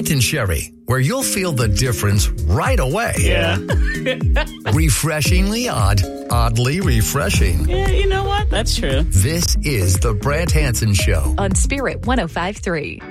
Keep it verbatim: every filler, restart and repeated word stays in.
Brandt and Sherry, where you'll feel the difference right away. Yeah. Refreshingly odd, oddly refreshing. Yeah, you know what? That's true. This is the Brandt Hansen Show on Spirit one oh five point three.